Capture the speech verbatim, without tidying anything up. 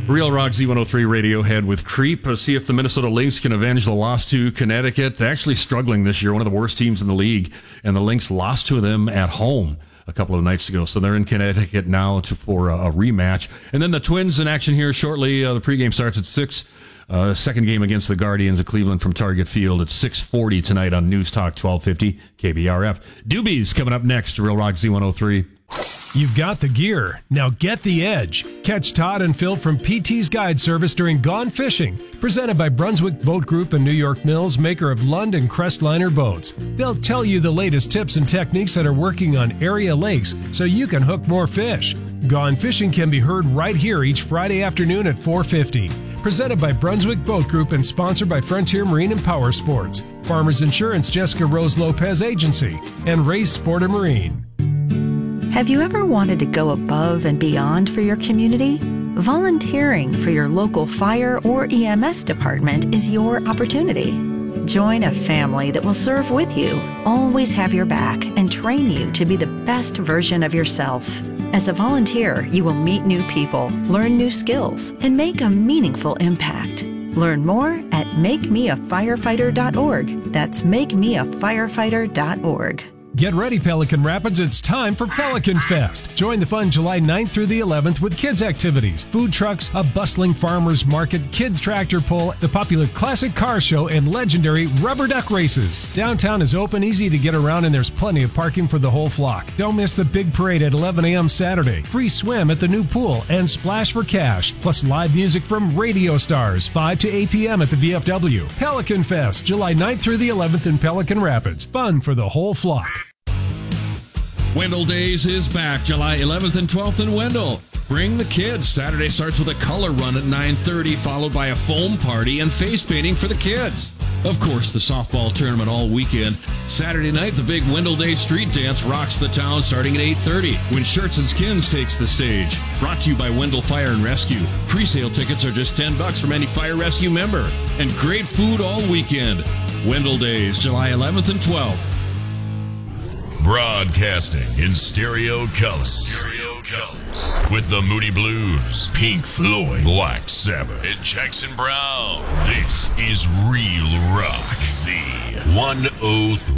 Real Rock Z one oh three Radiohead with Creep. Uh, see if the Minnesota Lynx can avenge the loss to Connecticut. They're actually struggling this year, one of the worst teams in the league, and the Lynx lost to them at home a couple of nights ago. So they're in Connecticut now to, for a, a rematch. And then the Twins in action here shortly. Uh, the pregame starts at six. Uh, second game against the Guardians of Cleveland from Target Field at six forty tonight on News Talk twelve fifty K B R F. Doobies coming up next. Real Rock Z one oh three. You've got the gear. Now get the edge. Catch Todd and Phil from P T's Guide Service during Gone Fishing, presented by Brunswick Boat Group and New York Mills, maker of Lund and Crestliner boats. They'll tell you the latest tips and techniques that are working on area lakes so you can hook more fish. Gone Fishing can be heard right here each Friday afternoon at four fifty. Presented by Brunswick Boat Group and sponsored by Frontier Marine and Power Sports, Farmers Insurance Jessica Rose Lopez Agency, and Race Sport and Marine. Have you ever wanted to go above and beyond for your community? Volunteering for your local fire or E M S department is your opportunity. Join a family that will serve with you, always have your back, and train you to be the best version of yourself. As a volunteer, you will meet new people, learn new skills, and make a meaningful impact. Learn more at make me a firefighter dot org. That's make me a firefighter dot org. Get ready, Pelican Rapids. It's time for Pelican Fest. Join the fun July ninth through the eleventh with kids' activities, food trucks, a bustling farmers market, kids' tractor pull, the popular classic car show, and legendary rubber duck races. Downtown is open, easy to get around, and there's plenty of parking for the whole flock. Don't miss the big parade at eleven a.m. Saturday. Free swim at the new pool and splash for cash. Plus live music from radio stars, five to eight p.m. at the V F W. Pelican Fest, July ninth through the eleventh in Pelican Rapids. Fun for the whole flock. Wendell Days is back July eleventh and twelfth in Wendell. Bring the kids. Saturday starts with a color run at nine thirty, followed by a foam party and face painting for the kids. Of course, the softball tournament all weekend. Saturday night, the big Wendell Day street dance rocks the town starting at eight thirty when Shirts and Skins takes the stage. Brought to you by Wendell Fire and Rescue. Pre-sale tickets are just ten bucks from any fire rescue member. And great food all weekend. Wendell Days, July eleventh and twelfth. Broadcasting in stereo colors. Stereo colors. With the Moody Blues, Pink Floyd, Black Sabbath, and Jackson Brown. This is Real Rock Z one oh three.